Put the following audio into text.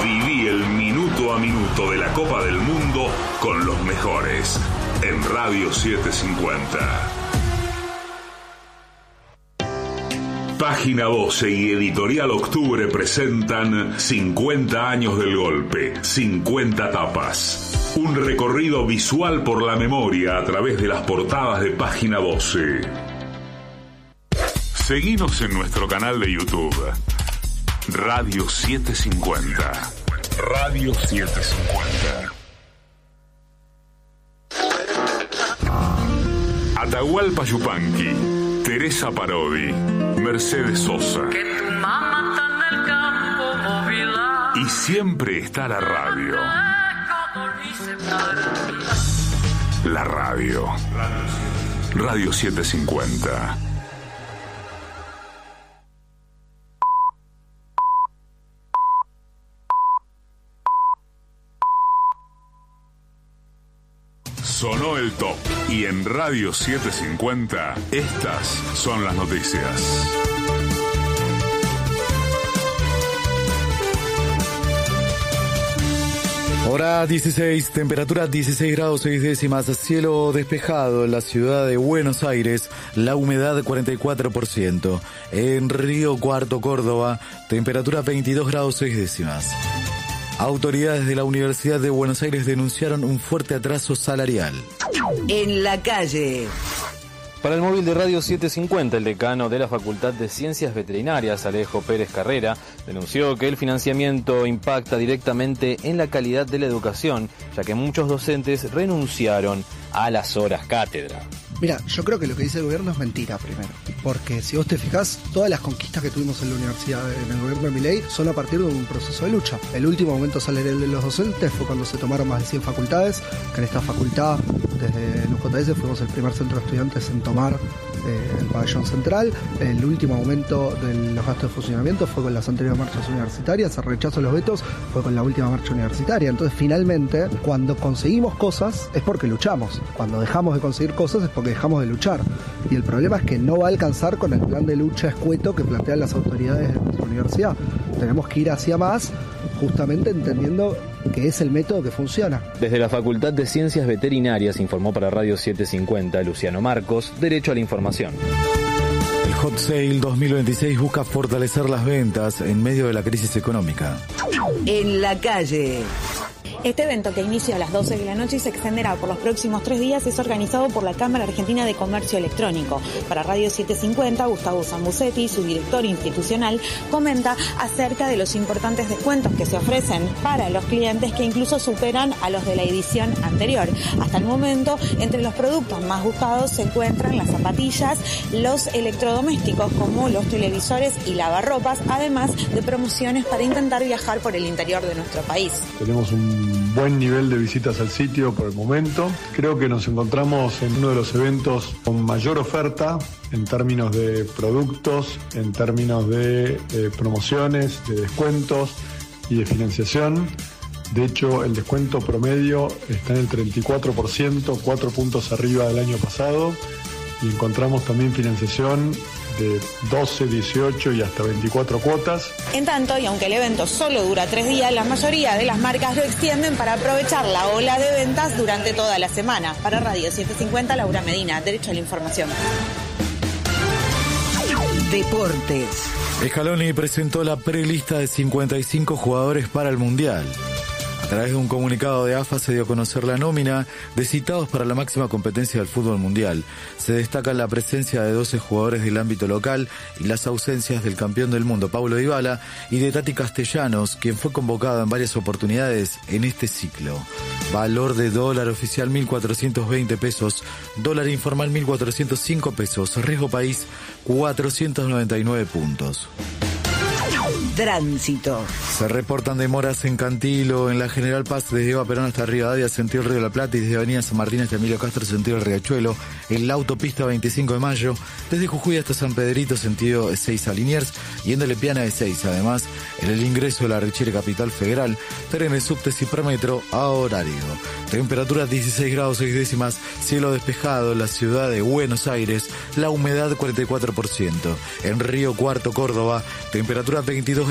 Viví el minuto a minuto de la Copa del Mundo con los mejores en Radio 750. Página 12 y Editorial Octubre presentan 50 años del golpe, 50 tapas. Un recorrido visual por la memoria a través de las portadas de Página 12. Seguinos en nuestro canal de YouTube. Radio 750. Radio 750. Atahualpa Yupanqui, Teresa Parodi, Mercedes Sosa. Que tu mamá está en el campo móvil. Y siempre está la radio. La radio. Radio 750. Sonó el top y en Radio 750 estas son las noticias. Hora 16, temperatura 16 grados 6 décimas, cielo despejado en la ciudad de Buenos Aires, la humedad 44%. En Río Cuarto, Córdoba, temperatura 22 grados 6 décimas. Autoridades de la Universidad de Buenos Aires denunciaron un fuerte atraso salarial. En la calle. Para el móvil de Radio 750, el decano de la Facultad de Ciencias Veterinarias, Alejo Pérez Carrera, denunció que el financiamiento impacta directamente en la calidad de la educación, ya que muchos docentes renunciaron a las horas cátedra. Mira, yo creo que lo que dice el gobierno es mentira primero, porque si vos te fijás, todas las conquistas que tuvimos en la universidad, en el gobierno de Milei, son a partir de un proceso de lucha. El último aumento salarial de los docentes fue cuando se tomaron más de 100 facultades, que en esta facultad, desde el UJS, fuimos el primer centro de estudiantes en tomar el pabellón central. El último aumento de los gastos de funcionamiento fue con las anteriores marchas universitarias, el rechazo de los vetos fue con la última marcha universitaria. Entonces, finalmente, cuando conseguimos cosas es porque luchamos. Cuando dejamos de conseguir cosas es porque dejamos de luchar. Y el problema es que no va a alcanzar con el plan de lucha escueto que plantean las autoridades de nuestra universidad. Tenemos que ir hacia más, justamente entendiendo que es el método que funciona. Desde la Facultad de Ciencias Veterinarias informó para Radio 750 Luciano Marcos, Derecho a la Información. El Hot Sale 2026 busca fortalecer las ventas en medio de la crisis económica. En la calle. Este evento, que inicia a las 12 de la noche y se extenderá por los próximos 3 días, es organizado por la Cámara Argentina de Comercio Electrónico. Para Radio 750, Gustavo Zambucetti, su director institucional, comenta acerca de los importantes descuentos que se ofrecen para los clientes, que incluso superan a los de la edición anterior. Hasta el momento, entre los productos más buscados se encuentran las zapatillas, los electrodomésticos como los televisores y lavarropas, además de promociones para intentar viajar por el interior de nuestro país. Tenemos un buen nivel de visitas al sitio por el momento. Creo que nos encontramos en uno de los eventos con mayor oferta en términos de productos, en términos de promociones, de descuentos y de financiación. De hecho, el descuento promedio está en el 34%, 4 puntos arriba del año pasado, y encontramos también financiación de 12, 18 y hasta 24 cuotas. En tanto, y aunque el evento solo dura 3 días, la mayoría de las marcas lo extienden para aprovechar la ola de ventas durante toda la semana. Para Radio 750, Laura Medina, Derecho a la Información. Deportes. Scaloni presentó la prelista de 55 jugadores para el Mundial. A través de un comunicado de AFA se dio a conocer la nómina de citados para la máxima competencia del fútbol mundial. Se destaca la presencia de 12 jugadores del ámbito local y las ausencias del campeón del mundo, Paulo Dybala, y de Tati Castellanos, quien fue convocado en varias oportunidades en este ciclo. Valor de dólar oficial 1.420 pesos, dólar informal 1.405 pesos, riesgo país 499 puntos. Tránsito. Se reportan demoras en Cantilo, en la General Paz, desde Eva Perón hasta Rivadavia, sentido Río de la Plata, y desde Avenida San Martín hasta Emilio Castro, sentido el Riachuelo, en la autopista 25 de Mayo, desde Jujuy hasta San Pedrito, sentido Ezeiza Liniers, y en Lepiana de Ezeiza. Además, en el ingreso de la Richere Capital Federal, trenes, subtes y Prometro a horario. Temperatura 16 grados 6 décimas, cielo despejado en la ciudad de Buenos Aires, la humedad 44%. En Río Cuarto, Córdoba, temperatura 22